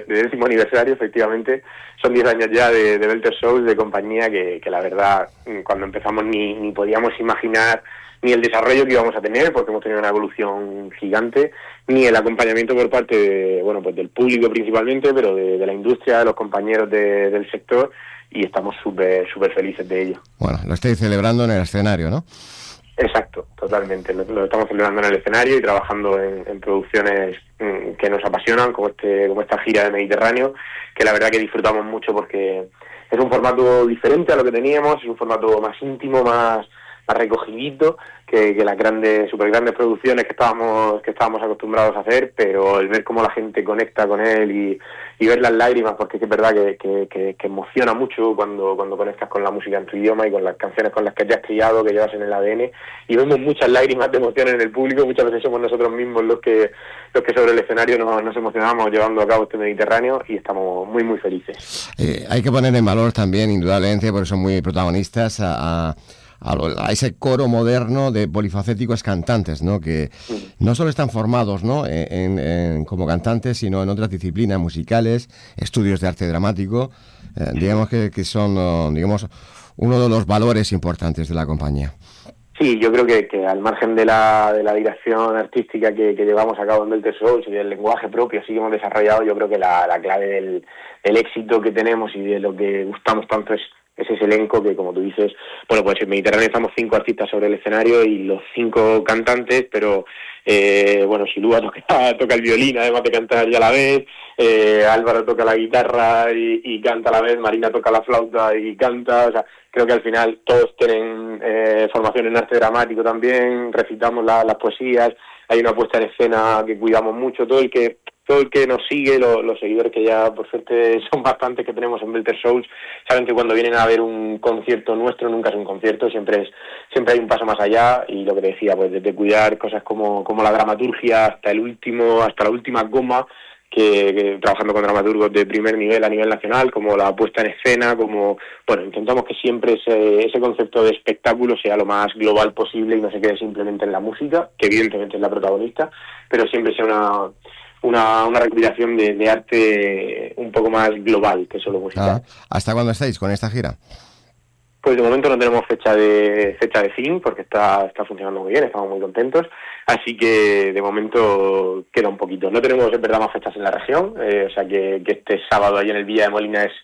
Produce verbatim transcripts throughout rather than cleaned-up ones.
de décimo aniversario, efectivamente. Son diez años ya de, de Belter Souls, de compañía que, que la verdad, cuando empezamos ni, ni podíamos imaginar ni el desarrollo que íbamos a tener, porque hemos tenido una evolución gigante, ni el acompañamiento por parte de, bueno, pues del público principalmente, pero de, de la industria, de los compañeros de, del sector, y estamos súper súper felices de ello. Bueno, lo estáis celebrando en el escenario, ¿no? Exacto, totalmente. Lo, lo estamos celebrando en el escenario y trabajando en, en producciones mmm, que nos apasionan, como este como esta gira de Mediterráneo, que la verdad que disfrutamos mucho porque es un formato diferente a lo que teníamos, es un formato más íntimo, más más recogidito que, que las grandes, super grandes producciones que estábamos que estábamos acostumbrados a hacer, pero el ver cómo la gente conecta con él y, y ver las lágrimas, porque es verdad que, que, que, que emociona mucho cuando, cuando conectas con la música en tu idioma y con las canciones con las que te has criado, que llevas en el A D N, y vemos muchas lágrimas de emoción en el público. Muchas veces somos nosotros mismos los que los que sobre el escenario nos, nos emocionamos llevando a cabo este Mediterráneo, y estamos muy muy felices. Eh, hay que poner en valor también, indudablemente, porque son muy protagonistas, a, a... A, lo, a ese coro moderno de polifacéticos cantantes, ¿no? Que no solo están formados, ¿no? en, en, como cantantes, sino en otras disciplinas musicales, estudios de arte dramático, eh, digamos que, que son, uh, digamos, uno de los valores importantes de la compañía. Sí, yo creo que, que al margen de la, de la dirección artística que, que llevamos a cabo en Belter Souls y del lenguaje propio así que hemos desarrollado, yo creo que la, la clave del, del éxito que tenemos y de lo que gustamos tanto es es ese elenco que, como tú dices, bueno, pues en Mediterráneo estamos cinco artistas sobre el escenario y los cinco cantantes, pero eh, bueno, Silúa toca, toca el violín, además de cantar ya a la vez, eh, Álvaro toca la guitarra y, y canta a la vez, Marina toca la flauta y canta, o sea, creo que al final todos tienen eh, formación en arte dramático también, recitamos la, las poesías, hay una puesta en escena que cuidamos mucho, todo el que todo el que nos sigue, lo, los seguidores que ya por suerte son bastantes que tenemos en Belter Souls, saben que cuando vienen a ver un concierto nuestro nunca es un concierto, siempre es siempre hay un paso más allá, y lo que te decía, pues desde cuidar cosas como, como la dramaturgia hasta el último, hasta la última goma, que, que trabajando con dramaturgos de primer nivel a nivel nacional, como la puesta en escena, como, bueno, intentamos que siempre ese, ese concepto de espectáculo sea lo más global posible y no se quede simplemente en la música, que evidentemente es la protagonista, pero siempre sea una una, una recopilación de, de arte un poco más global que solo musical. Ah, ¿hasta cuándo estáis con esta gira? Pues de momento no tenemos fecha de fecha de fin, porque está está funcionando muy bien, estamos muy contentos, así que de momento queda un poquito. No tenemos, es verdad, más fechas en la región, eh, o sea que, que este sábado ahí en el Villa de Molina es,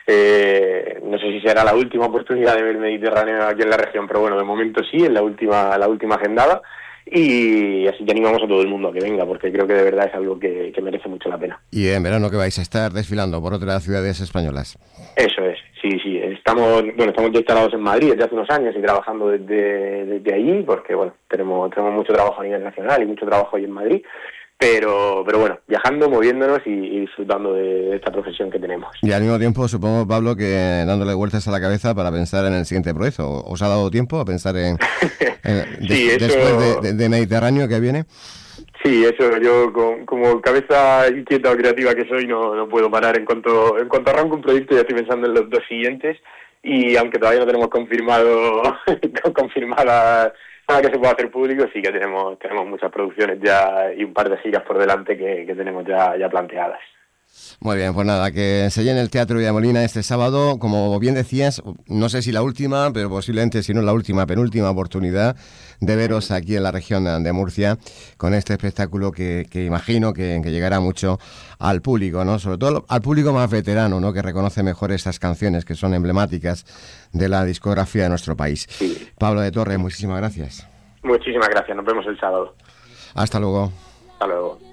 eh, no sé si será la última oportunidad de ver el Mediterráneo aquí en la región, pero bueno, de momento sí, es la última, la última agendada. Y así que animamos a todo el mundo a que venga, porque creo que de verdad es algo que, que merece mucho la pena. Y en verano que vais a estar desfilando por otras ciudades españolas. Eso es, sí, sí. Estamos, bueno, estamos ya instalados en Madrid desde hace unos años y trabajando desde, desde allí, porque bueno, tenemos, tenemos mucho trabajo a nivel nacional y mucho trabajo ahí en Madrid. Pero pero bueno, viajando, moviéndonos y, y disfrutando de, de esta profesión que tenemos. Y al mismo tiempo, supongo, Pablo, que dándole vueltas a la cabeza para pensar en el siguiente proyecto. ¿Os ha dado tiempo a pensar en, en sí, des, eso, después de, de, de Mediterráneo que viene? Sí, eso, yo con, como cabeza inquieta o creativa que soy no, no puedo parar. En cuanto en cuanto arranco un proyecto ya estoy pensando en los dos siguientes, y aunque todavía no tenemos confirmado confirmada nada que se pueda hacer público, sí que tenemos tenemos muchas producciones ya y un par de giras por delante que, que tenemos ya, ya planteadas. Muy bien, pues nada, que se llene el Teatro Villamolina este sábado, como bien decías, no sé si la última, pero posiblemente si no la última, penúltima oportunidad de veros aquí en la región de Murcia con este espectáculo que, que imagino que, que llegará mucho al público, ¿no? Sobre todo al público más veterano, ¿no? Que reconoce mejor estas canciones que son emblemáticas de la discografía de nuestro país. Sí. Pablo de Torre, muchísimas gracias. Muchísimas gracias, nos vemos el sábado. Hasta luego. Hasta luego.